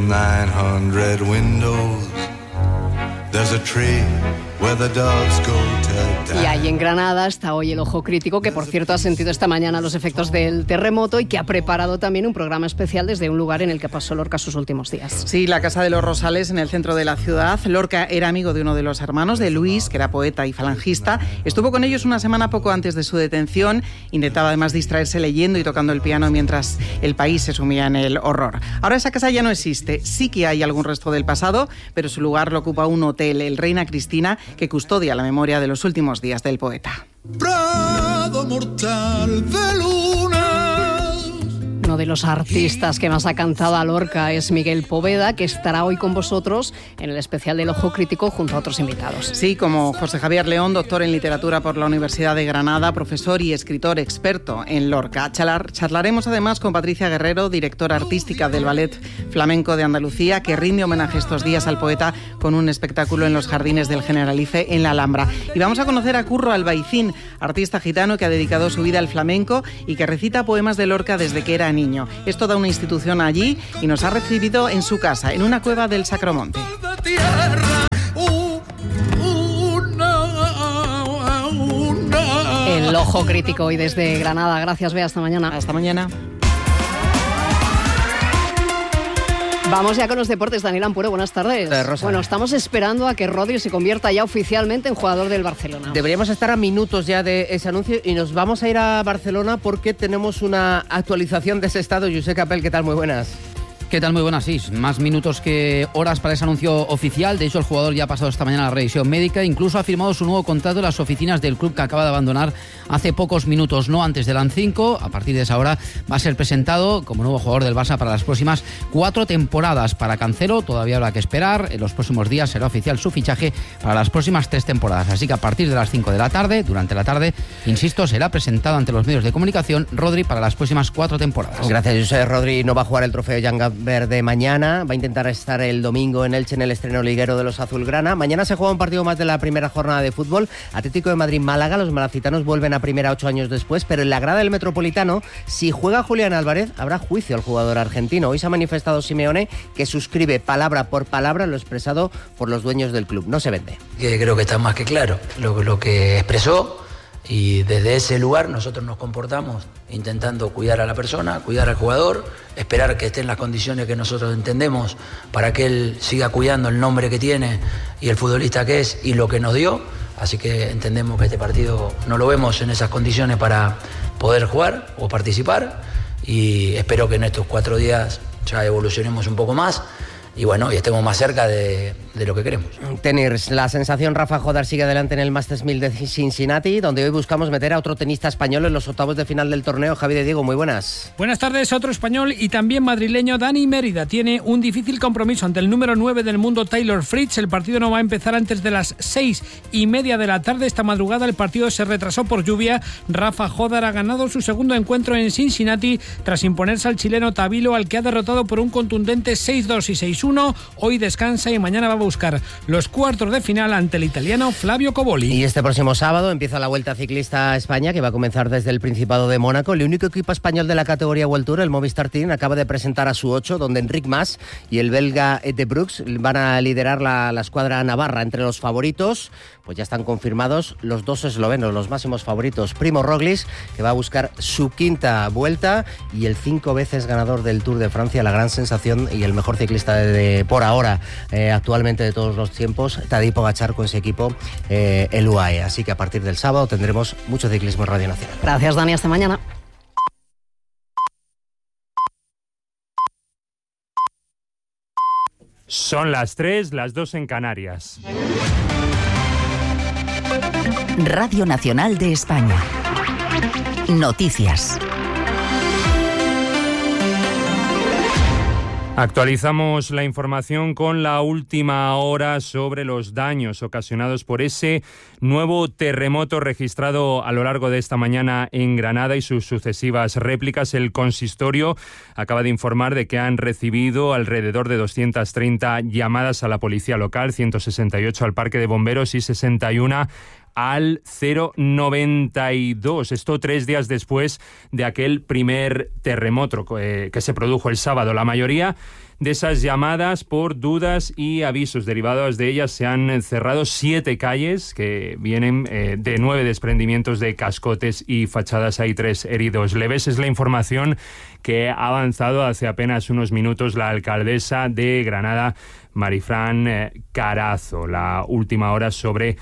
900 windows. There's a tree where the doves go to die. Y ahí en Granada está hoy el Ojo Crítico, que por cierto ha sentido esta mañana los efectos del terremoto y que ha preparado también un programa especial desde un lugar en el que pasó Lorca sus últimos días. Sí, la Casa de los Rosales, en el centro de la ciudad. Lorca era amigo de uno de los hermanos, de Luis, que era poeta y falangista. Estuvo con ellos una semana poco antes de su detención. Intentaba además distraerse leyendo y tocando el piano mientras el país se sumía en el horror. Ahora esa casa ya no existe. Sí que hay algún resto del pasado, pero su lugar lo ocupa un hotel, el Reina Cristina, que custodia la memoria de los últimos días del poeta. Prado mortal de luna. Uno de los artistas que más ha cantado a Lorca es Miguel Poveda, que estará hoy con vosotros en el especial del Ojo Crítico junto a otros invitados. Sí, como José Javier León, doctor en literatura por la Universidad de Granada, profesor y escritor experto en Lorca. Charlaremos además con Patricia Guerrero, directora artística del Ballet Flamenco de Andalucía, que rinde homenaje estos días al poeta con un espectáculo en los jardines del Generalife en la Alhambra. Y vamos a conocer a Curro Albaicín, artista gitano que ha dedicado su vida al flamenco y que recita poemas de Lorca desde que era niño. Es toda una institución allí y nos ha recibido en su casa, en una cueva del Sacromonte. El Ojo Crítico hoy desde Granada. Gracias, Bea. Hasta mañana. Hasta mañana. Vamos ya con los deportes. Daniel Ampuero, buenas tardes. Bueno, estamos esperando a que Rodri se convierta ya oficialmente en jugador del Barcelona. Deberíamos estar a minutos ya de ese anuncio y nos vamos a ir a Barcelona porque tenemos una actualización de ese estado. Josep Capel, ¿qué tal? Muy buenas. ¿Qué tal? Muy buenas, sí. Más minutos que horas para ese anuncio oficial. De hecho, el jugador ya ha pasado esta mañana la revisión médica. Incluso ha firmado su nuevo contrato en las oficinas del club que acaba de abandonar hace pocos minutos, no antes del AN5. A partir de esa hora va a ser presentado como nuevo jugador del Barça para las próximas 4 temporadas. Para Cancelo todavía habrá que esperar. En los próximos días será oficial su fichaje para las próximas 3 temporadas. Así que a partir de las 5 de la tarde, durante la tarde, insisto, será presentado ante los medios de comunicación Rodri para las próximas 4 temporadas. Gracias, Josep. Rodri no va a jugar el trofeo Jan Verde mañana, va a intentar estar el domingo en Elche en el estreno liguero de los azulgrana. Mañana se juega un partido más de la primera jornada de fútbol, Atlético de Madrid-Málaga. Los malacitanos vuelven a primera 8 años después, pero en la grada del Metropolitano, si juega Julián Álvarez, habrá juicio al jugador argentino. Hoy se ha manifestado Simeone, que suscribe palabra por palabra lo expresado por los dueños del club. No se vende. Creo que está más que claro lo que expresó. Y desde ese lugar nosotros nos comportamos intentando cuidar a la persona, cuidar al jugador, esperar que esté en las condiciones que nosotros entendemos para que él siga cuidando el nombre que tiene y el futbolista que es y lo que nos dio. Así que entendemos que este partido no lo vemos en esas condiciones para poder jugar o participar y espero que en estos 4 días ya evolucionemos un poco más y bueno, y estemos más cerca de lo que queremos. Tenis, la sensación Rafa Jodar sigue adelante en el Masters 1000 de Cincinnati, donde hoy buscamos meter a otro tenista español en los octavos de final del torneo. Javi de Diego, muy buenas. Buenas tardes. Otro español y también madrileño, Dani Mérida, tiene un difícil compromiso ante el número 9 del mundo, Taylor Fritz. El partido no va a empezar antes de las 6:30 de la tarde. Esta madrugada el partido se retrasó por lluvia. Rafa Jodar ha ganado su segundo encuentro en Cincinnati tras imponerse al chileno Tabilo, al que ha derrotado por un contundente 6-2 y 6-1. Hoy descansa y mañana va a buscar los cuartos de final ante el italiano Flavio Cobolli. Y este próximo sábado empieza la Vuelta Ciclista a España, que va a comenzar desde el Principado de Mónaco. El único equipo español de la categoría World Tour, el Movistar Team, acaba de presentar a su 8, donde Enric Mas y el belga Ete Brooks van a liderar la escuadra navarra. Entre los favoritos, pues ya están confirmados los dos eslovenos, los máximos favoritos. Primo Roglic, que va a buscar su quinta vuelta, y el 5 veces ganador del Tour de Francia, la gran sensación y el mejor ciclista por ahora, actualmente de todos los tiempos, Tadej Pogačar, con ese equipo, el UAE. Así que a partir del sábado tendremos mucho ciclismo en Radio Nacional. Gracias, Dani. Hasta mañana. Son las 3, las 2 en Canarias. Radio Nacional de España. Noticias. Actualizamos la información con la última hora sobre los daños ocasionados por ese nuevo terremoto registrado a lo largo de esta mañana en Granada y sus sucesivas réplicas. El consistorio acaba de informar de que han recibido alrededor de 230 llamadas a la policía local, 168 al parque de bomberos y 61 al 092. Esto 3 días después de aquel primer terremoto que se produjo el sábado. La mayoría de esas llamadas por dudas y avisos derivados de ellas se han cerrado 7 calles que vienen de 9 desprendimientos de cascotes y fachadas. Hay 3 heridos leves. Es la información que ha avanzado hace apenas unos minutos la alcaldesa de Granada, Marifran Carazo. La última hora sobre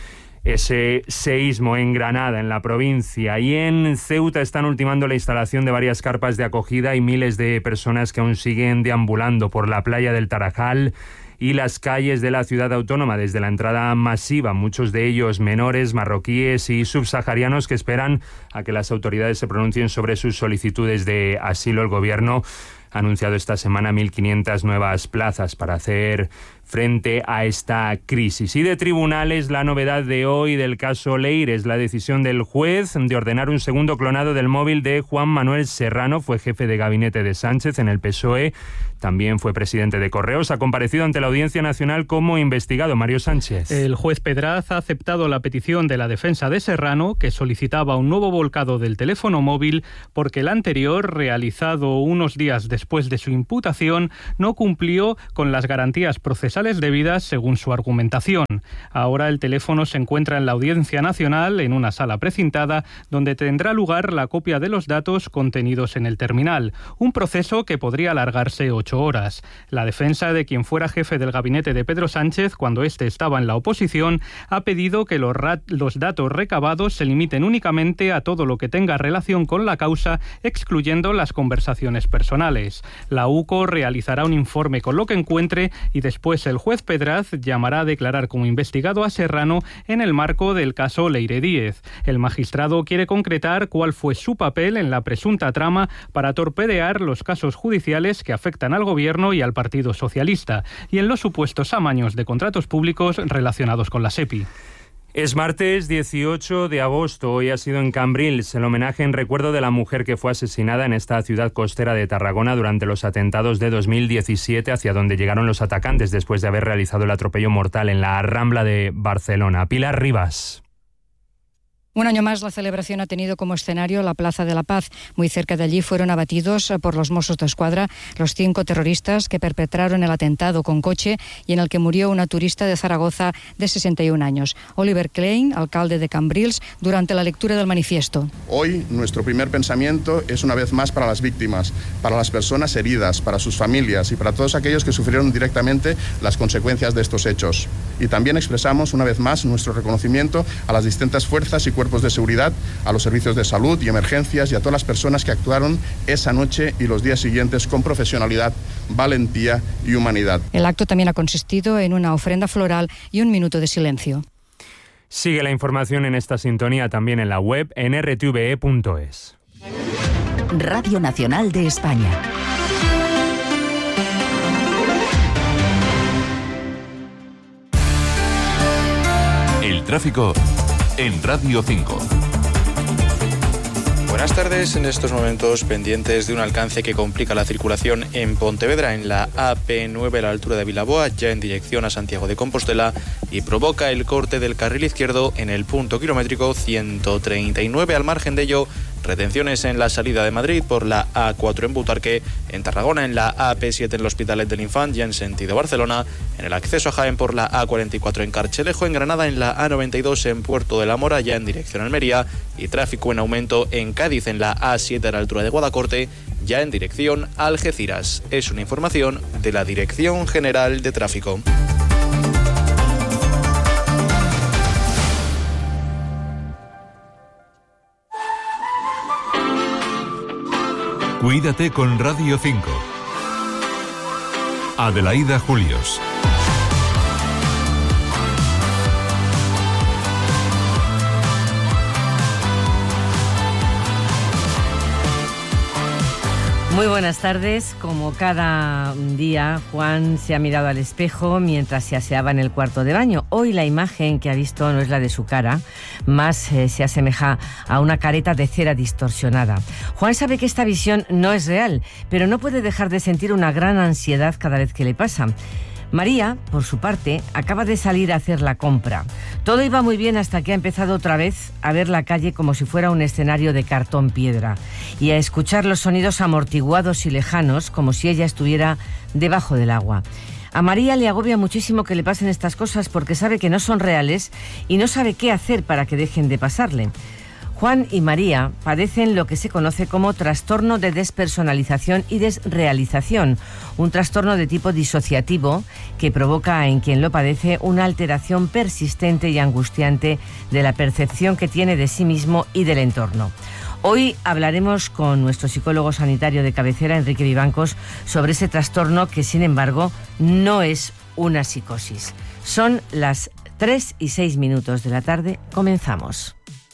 ese seísmo en Granada, en la provincia. Y en Ceuta están ultimando la instalación de varias carpas de acogida y miles de personas que aún siguen deambulando por la playa del Tarajal y las calles de la ciudad autónoma desde la entrada masiva, muchos de ellos menores, marroquíes y subsaharianos que esperan a que las autoridades se pronuncien sobre sus solicitudes de asilo. El gobierno ha anunciado esta semana 1.500 nuevas plazas para hacer frente a esta crisis. Y de tribunales, la novedad de hoy del caso Leire es la decisión del juez de ordenar un segundo clonado del móvil de Juan Manuel Serrano. Fue jefe de gabinete de Sánchez en el PSOE, también fue presidente de Correos. Ha comparecido ante la Audiencia Nacional como investigado. Mario Sánchez. El juez Pedraz ha aceptado la petición de la defensa de Serrano, que solicitaba un nuevo volcado del teléfono móvil porque el anterior, realizado unos días después de su imputación, no cumplió con las garantías procesales debidas según su argumentación. Ahora el teléfono se encuentra en la Audiencia Nacional, en una sala precintada, donde tendrá lugar la copia de los datos contenidos en el terminal, un proceso que podría alargarse 8 horas. La defensa de quien fuera jefe del gabinete de Pedro Sánchez cuando éste estaba en la oposición ha pedido que los datos recabados se limiten únicamente a todo lo que tenga relación con la causa, excluyendo las conversaciones personales. La UCO realizará un informe con lo que encuentre y después el juez Pedraz llamará a declarar como investigado a Serrano en el marco del caso Leire Díez. El magistrado quiere concretar cuál fue su papel en la presunta trama para torpedear los casos judiciales que afectan al Gobierno y al Partido Socialista y en los supuestos amaños de contratos públicos relacionados con la SEPI. Es martes 18 de agosto. Hoy ha sido en Cambrils el homenaje en recuerdo de la mujer que fue asesinada en esta ciudad costera de Tarragona durante los atentados de 2017, hacia donde llegaron los atacantes después de haber realizado el atropello mortal en la Rambla de Barcelona. Pilar Rivas. Un año más, la celebración ha tenido como escenario la Plaza de la Paz. Muy cerca de allí fueron abatidos por los Mossos d'Esquadra los 5 terroristas que perpetraron el atentado con coche y en el que murió una turista de Zaragoza de 61 años. Oliver Klein, alcalde de Cambrils, durante la lectura del manifiesto. Hoy nuestro primer pensamiento es una vez más para las víctimas, para las personas heridas, para sus familias y para todos aquellos que sufrieron directamente las consecuencias de estos hechos. Y también expresamos una vez más nuestro reconocimiento a las distintas fuerzas y cuerpos cuerpos de seguridad, a los servicios de salud y emergencias y a todas las personas que actuaron esa noche y los días siguientes con profesionalidad, valentía y humanidad. El acto también ha consistido en una ofrenda floral y un minuto de silencio. Sigue la información en esta sintonía también en la web en rtve.es. Radio Nacional de España. El tráfico en Radio 5. Buenas tardes. En estos momentos pendientes de un alcance que complica la circulación en Pontevedra, en la AP9 a la altura de Vilaboa, ya en dirección a Santiago de Compostela, y provoca el corte del carril izquierdo en el punto kilométrico 139. Al margen de ello, retenciones en la salida de Madrid por la A4 en Butarque, en Tarragona en la AP7 en el Hospitalet del Infant ya en sentido Barcelona, en el acceso a Jaén por la A44 en Carchelejo, en Granada en la A92 en Puerto de la Mora ya en dirección a Almería, y tráfico en aumento en Cádiz en la A7 a la altura de Guadacorte ya en dirección a Algeciras. Es una información de la Dirección General de Tráfico. Cuídate con Radio 5. Adelaida Julios. Muy buenas tardes. Como cada día, Juan se ha mirado al espejo mientras se aseaba en el cuarto de baño. Hoy la imagen que ha visto no es la de su cara, más se asemeja a una careta de cera distorsionada. Juan sabe que esta visión no es real, pero no puede dejar de sentir una gran ansiedad cada vez que le pasa. María, por su parte, acaba de salir a hacer la compra. Todo iba muy bien hasta que ha empezado otra vez a ver la calle como si fuera un escenario de cartón piedra y a escuchar los sonidos amortiguados y lejanos como si ella estuviera debajo del agua. A María le agobia muchísimo que le pasen estas cosas porque sabe que no son reales y no sabe qué hacer para que dejen de pasarle. Juan y María padecen lo que se conoce como trastorno de despersonalización y desrealización, un trastorno de tipo disociativo que provoca en quien lo padece una alteración persistente y angustiante de la percepción que tiene de sí mismo y del entorno. Hoy hablaremos con nuestro psicólogo sanitario de cabecera, Enrique Vivancos, sobre ese trastorno que, sin embargo, no es una psicosis. Son las 3:06 de la tarde. Comenzamos.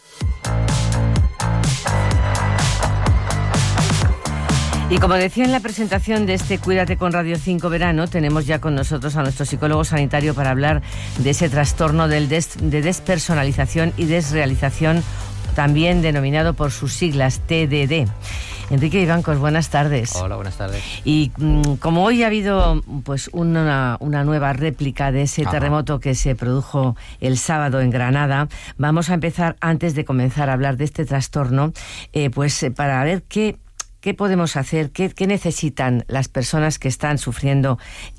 Y como decía en la presentación de este Cuídate con Radio 5 Verano, tenemos ya con nosotros a nuestro psicólogo sanitario para hablar de ese trastorno de despersonalización y desrealización, también denominado por sus siglas TDD. Enrique Vivancos, buenas tardes. Hola, buenas tardes. Y como hoy ha habido pues una nueva réplica de ese terremoto que se produjo el sábado en Granada, vamos a empezar, antes de comenzar a hablar de este trastorno, para ver qué podemos hacer, qué necesitan las personas que están sufriendo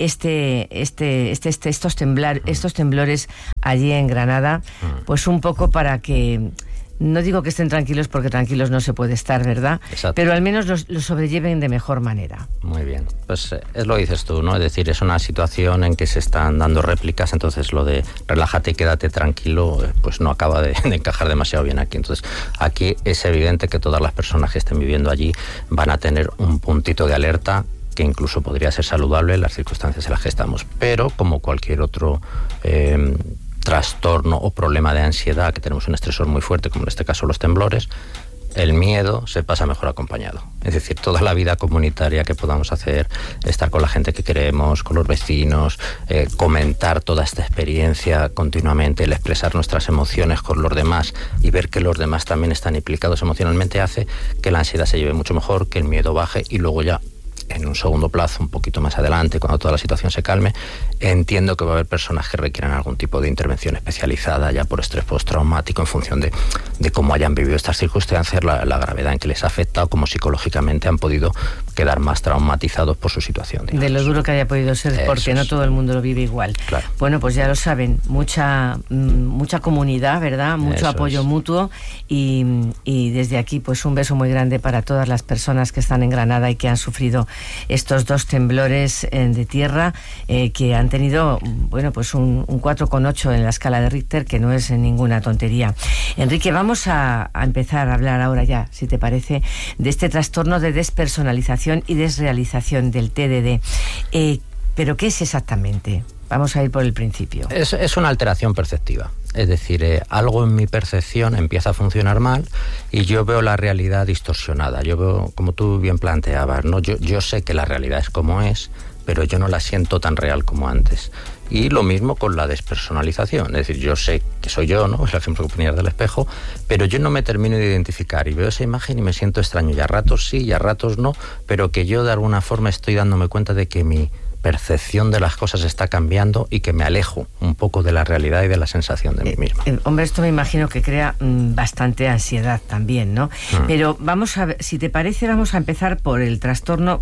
estos temblores allí en Granada, pues un poco para que... No digo que estén tranquilos porque tranquilos no se puede estar, ¿verdad? Exacto. Pero al menos lo sobrelleven de mejor manera. Muy bien. Pues es lo que dices tú, ¿no? Es decir, es una situación en que se están dando réplicas, entonces lo de relájate y quédate tranquilo, pues no acaba de encajar demasiado bien aquí. Entonces, aquí es evidente que todas las personas que estén viviendo allí van a tener un puntito de alerta que incluso podría ser saludable en las circunstancias en las que estamos. Pero, como cualquier otro... trastorno o problema de ansiedad, que tenemos un estresor muy fuerte, como en este caso los temblores, el miedo se pasa mejor acompañado. Es decir, toda la vida comunitaria que podamos hacer, estar con la gente que queremos, con los vecinos, comentar toda esta experiencia continuamente, el expresar nuestras emociones con los demás y ver que los demás también están implicados emocionalmente, hace que la ansiedad se lleve mucho mejor, que el miedo baje y luego ya, en un segundo plazo, un poquito más adelante, cuando toda la situación se calme, entiendo que va a haber personas que requieran algún tipo de intervención especializada ya por estrés postraumático en función de cómo hayan vivido estas circunstancias, la gravedad en que les ha afectado, cómo psicológicamente han podido quedar más traumatizados por su situación, digamos. De lo duro que haya podido ser, porque no todo el mundo lo vive igual. Claro. Bueno, pues ya lo saben, mucha comunidad, ¿verdad? Mucho apoyo mutuo y desde aquí pues un beso muy grande para todas las personas que están en Granada y que han sufrido estos 2 temblores de tierra que han tenido, bueno, pues un 4,8 en la escala de Richter, que no es ninguna tontería. Enrique, vamos a empezar a hablar ahora ya, si te parece, de este trastorno de despersonalización y desrealización del TDD. ¿Pero qué es exactamente? Vamos a ir por el principio. Es una alteración perceptiva. Es decir, algo en mi percepción empieza a funcionar mal y yo veo la realidad distorsionada. Yo veo, como tú bien planteabas, ¿no? Yo sé que la realidad es como es, pero yo no la siento tan real como antes. Y lo mismo con la despersonalización. Es decir, yo sé que soy yo, ¿no? Es el ejemplo que ponías del espejo, pero yo no me termino de identificar y veo esa imagen y me siento extraño. Y a ratos sí, y a ratos no, pero que yo de alguna forma estoy dándome cuenta de que mi percepción de las cosas está cambiando y que me alejo un poco de la realidad y de la sensación de mí misma. Hombre, esto me imagino que crea bastante ansiedad también, ¿no? Pero vamos a ver, si te parece, vamos a empezar por el trastorno.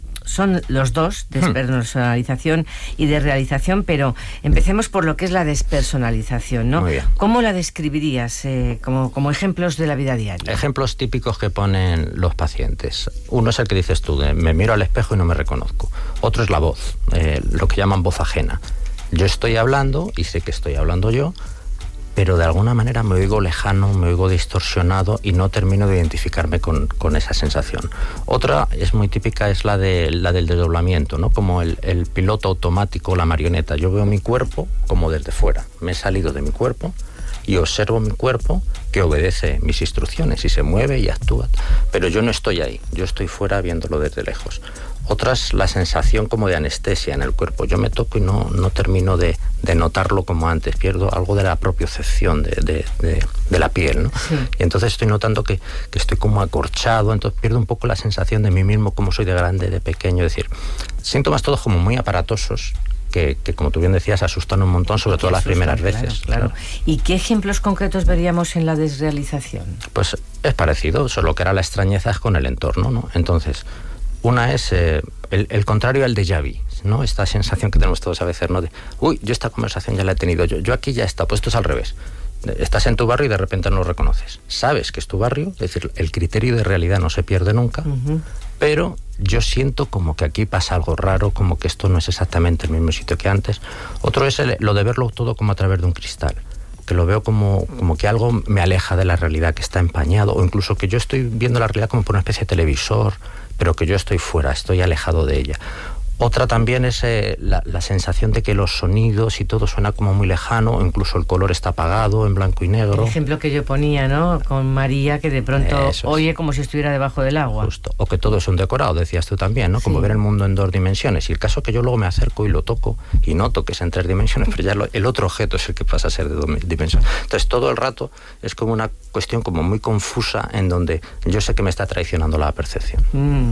Son los dos, despersonalización y desrealización, pero empecemos por lo que es la despersonalización, ¿no? Muy bien. ¿Cómo la describirías como ejemplos de la vida diaria? Ejemplos típicos que ponen los pacientes. Uno es el que dices tú, de me miro al espejo y no me reconozco. Otro es la voz, lo que llaman voz ajena. Yo estoy hablando y sé que estoy hablando yo, pero de alguna manera me oigo lejano, me oigo distorsionado y no termino de identificarme con esa sensación. Otra es muy típica, es la del desdoblamiento, ¿no? Como el piloto automático, la marioneta. Yo veo mi cuerpo como desde fuera. Me he salido de mi cuerpo y observo mi cuerpo que obedece mis instrucciones y se mueve y actúa. Pero yo no estoy ahí, yo estoy fuera viéndolo desde lejos. Otra es la sensación como de anestesia en el cuerpo. Yo me toco y no termino de notarlo como antes. Pierdo algo de la propiocepción de la piel, ¿no? Sí. Y entonces estoy notando que estoy como acorchado, entonces pierdo un poco la sensación de mí mismo, como soy de grande, de pequeño. Es decir, síntomas todos como muy aparatosos, que como tú bien decías, asustan un montón, sobre todo las primeras veces. Claro. ¿Y qué ejemplos concretos veríamos en la desrealización? Pues es parecido, solo que era la extrañeza es con el entorno, ¿no? Entonces, una es el contrario al déjà vu, ¿no? Esta sensación que tenemos todos a veces, ¿no? De, uy, yo esta conversación ya la he tenido, yo aquí ya está, pues esto es al revés. Estás en tu barrio y de repente no lo reconoces. Sabes que es tu barrio, es decir, el criterio de realidad no se pierde nunca, pero yo siento como que aquí pasa algo raro, como que esto no es exactamente el mismo sitio que antes. Otro es lo de verlo todo como a través de un cristal, que lo veo como que algo me aleja de la realidad, que está empañado, o incluso que yo estoy viendo la realidad como por una especie de televisor, pero que yo estoy fuera, estoy alejado de ella. Otra también es la sensación de que los sonidos y todo suena como muy lejano, o incluso el color está apagado, en blanco y negro. El ejemplo que yo ponía, ¿no? Con María, que de pronto oye como si estuviera debajo del agua. Justo. O que todo es un decorado, decías tú también, ¿no? Como ver el mundo en 2 dimensiones. Y el caso que yo luego me acerco y lo toco y noto que es en 3 dimensiones, pero ya el otro objeto es el que pasa a ser de 2 dimensiones. Entonces todo el rato es como una cuestión como muy confusa en donde yo sé que me está traicionando la percepción.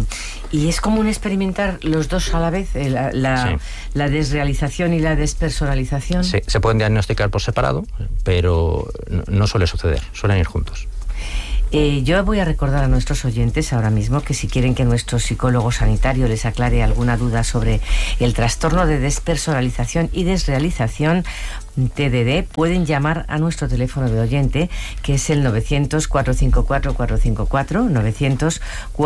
Y es común experimentar los dos a la vez, la desrealización y la despersonalización. Sí, se pueden diagnosticar por separado, pero no suele suceder, suelen ir juntos. Yo voy a recordar a nuestros oyentes ahora mismo que si quieren que nuestro psicólogo sanitario les aclare alguna duda sobre el trastorno de despersonalización y desrealización, TDD, pueden llamar a nuestro teléfono de oyente, que es el 900-454-454,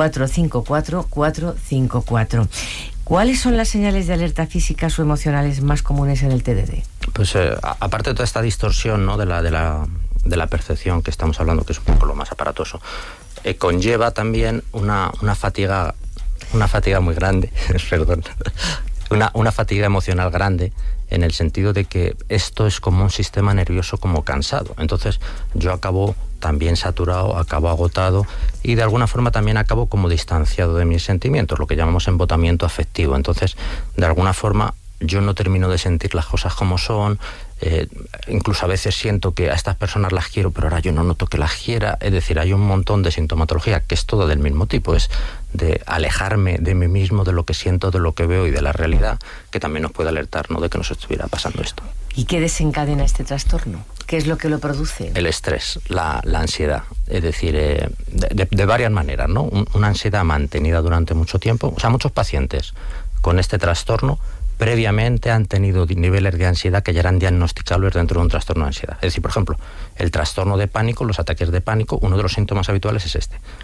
900-454-454. ¿Cuáles son las señales de alerta físicas o emocionales más comunes en el TDD? Pues aparte de toda esta distorsión, ¿no? de la percepción que estamos hablando, que es un poco lo más aparatoso, conlleva también una fatiga muy grande, perdón, una fatiga emocional grande, en el sentido de que esto es como un sistema nervioso como cansado. Entonces yo acabo también saturado, acabo agotado y de alguna forma también acabo como distanciado de mis sentimientos, lo que llamamos embotamiento afectivo. Entonces, de alguna forma, yo no termino de sentir las cosas como son, incluso a veces siento que a estas personas las quiero, pero ahora yo no noto que las quiera. Es decir, hay un montón de sintomatología que es todo del mismo tipo, es de alejarme de mí mismo, de lo que siento, de lo que veo y de la realidad, que también nos puede alertar, ¿no?, de que nos estuviera pasando esto. ¿Y qué desencadena este trastorno? ¿Qué es lo que lo produce? El estrés, la ansiedad, es decir, de varias maneras, ¿no? Una ansiedad mantenida durante mucho tiempo. O sea, muchos pacientes con este trastorno previamente han tenido niveles de ansiedad que ya eran diagnosticables dentro de un trastorno de ansiedad. Es decir, por ejemplo, el trastorno de pánico, los ataques de pánico, uno de los síntomas habituales es este.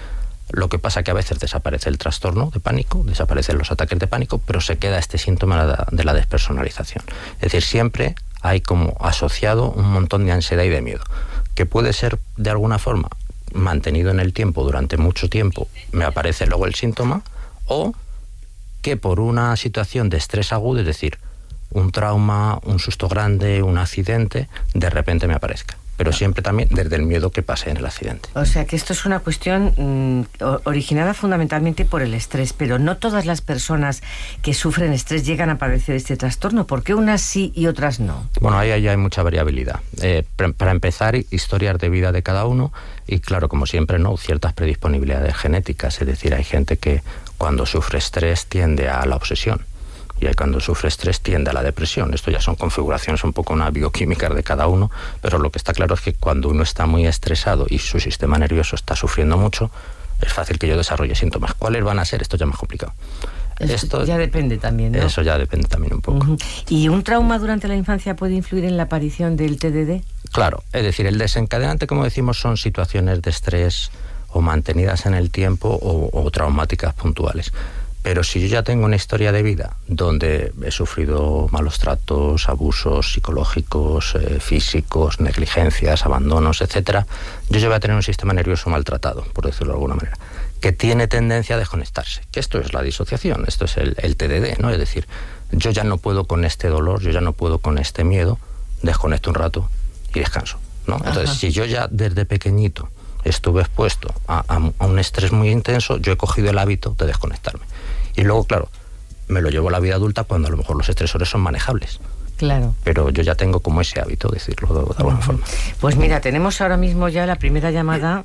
Lo que pasa que a veces desaparece el trastorno de pánico, desaparecen los ataques de pánico, pero se queda este síntoma de la despersonalización. Es decir, siempre hay como asociado un montón de ansiedad y de miedo, que puede ser de alguna forma mantenido en el tiempo durante mucho tiempo, me aparece luego el síntoma, o que por una situación de estrés agudo, es decir, un trauma, un susto grande, un accidente, de repente me aparezca. Pero siempre también desde el miedo que pase en el accidente. O sea que esto es una cuestión originada fundamentalmente por el estrés, pero no todas las personas que sufren estrés llegan a padecer este trastorno. ¿Por qué unas sí y otras no? Bueno, ahí hay mucha variabilidad. Para empezar, historias de vida de cada uno y, claro, como siempre, no, ciertas predisponibilidades genéticas. Es decir, hay gente que cuando sufre estrés tiende a la obsesión. Y cuando sufre estrés tiende a la depresión. Esto ya son configuraciones un poco bioquímicas de cada uno, pero lo que está claro es que cuando uno está muy estresado y su sistema nervioso está sufriendo mucho, es fácil que yo desarrolle síntomas. ¿Cuáles van a ser? Esto ya es más complicado. Esto ya depende también, ¿no? Eso ya depende también un poco. ¿Y un trauma durante la infancia puede influir en la aparición del TDD? Claro, es decir, el desencadenante, como decimos, son situaciones de estrés o mantenidas en el tiempo o traumáticas puntuales. Pero si yo ya tengo una historia de vida donde he sufrido malos tratos, abusos psicológicos, físicos, negligencias, abandonos, etcétera, yo ya voy a tener un sistema nervioso maltratado, por decirlo de alguna manera, que tiene tendencia a desconectarse. Que esto es la disociación, esto es el TDD, ¿no? Es decir, yo ya no puedo con este dolor, yo ya no puedo con este miedo, desconecto un rato y descanso, ¿no? Entonces, si yo ya desde pequeñito estuve expuesto a un estrés muy intenso, yo he cogido el hábito de desconectarme. Y luego, claro, me lo llevo a la vida adulta cuando a lo mejor los estresores son manejables. Claro. Pero yo ya tengo como ese hábito, decirlo de alguna forma. Pues mira, tenemos ahora mismo ya la primera llamada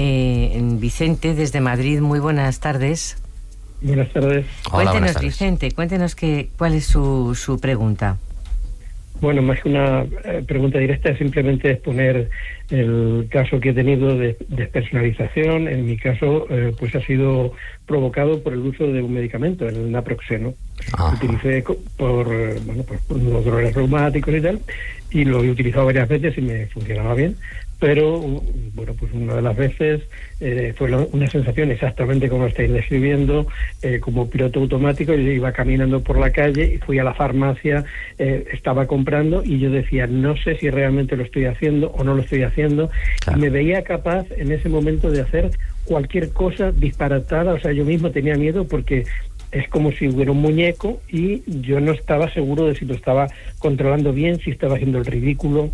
en Vicente, desde Madrid. Muy buenas tardes. Buenas tardes. Hola, cuéntenos, Vicente, cuéntenos cuál es su pregunta. Bueno, más que una pregunta directa, simplemente es poner el caso que he tenido de despersonalización. En mi caso, pues ha sido provocado por el uso de un medicamento, el naproxeno. Lo utilicé por unos dolores reumáticos y tal, y lo he utilizado varias veces y me funcionaba bien. Pero, bueno, pues una de las veces fue una sensación exactamente como estáis describiendo, como piloto automático. Yo iba caminando por la calle y fui a la farmacia, estaba comprando y yo decía, no sé si realmente lo estoy haciendo o no lo estoy haciendo. Claro. Y me veía capaz en ese momento de hacer cualquier cosa disparatada. O sea, yo mismo tenía miedo porque es como si hubiera un muñeco y yo no estaba seguro de si lo estaba controlando bien, si estaba haciendo el ridículo,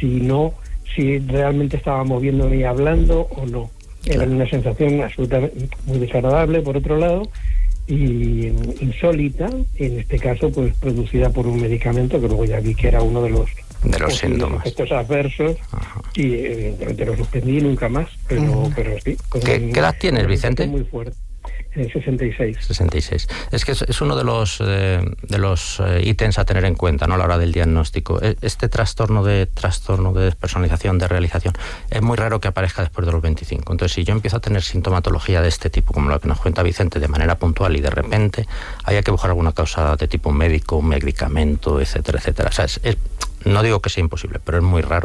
si realmente estaba moviéndome y hablando o no. Era una sensación absolutamente muy desagradable, por otro lado, y insólita, en este caso pues producida por un medicamento que luego ya vi que era uno de los síntomas, efectos adversos. Y evidentemente lo suspendí nunca más, pero sí. ¿Qué edad tienes, Vicente? Muy fuerte. 66. Es que es uno de los ítems a tener en cuenta, ¿no?, a la hora del diagnóstico. Este trastorno de despersonalización, de realización, es muy raro que aparezca después de los 25. Entonces, si yo empiezo a tener sintomatología de este tipo, como lo que nos cuenta Vicente, de manera puntual y de repente, hay que buscar alguna causa de tipo médico, un medicamento, etcétera, etcétera. O sea, no digo que sea imposible, pero es muy raro